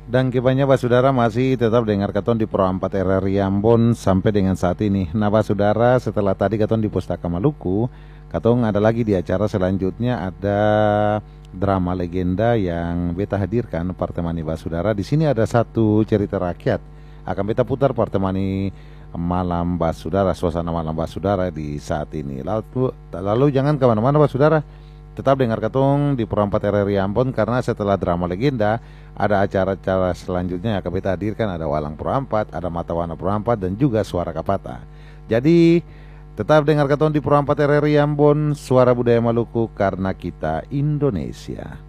Dan kibanya Basudara masih tetap dengar katon di Pro 4 RRI Ambon sampai dengan saat ini. Nah Basudara, setelah tadi katon di Pustaka Maluku, katon ada lagi di acara selanjutnya, ada drama legenda yang beta hadirkan Partemani Basudara. Di sini ada satu cerita rakyat akan beta putar Partemani Malam Basudara, suasana Malam Basudara di saat ini. Lalu jangan kemana-mana Basudara, tetap dengar katong di Pro 4 RRI Ambon, karena setelah drama legenda ada acara-acara selanjutnya yang akan kita hadirkan. Ada Walang Pro 4, ada Matawana Pro 4, dan juga Suara Kapata. Jadi tetap dengar katong di Pro 4 RRI Ambon, suara budaya Maluku, karena kita Indonesia.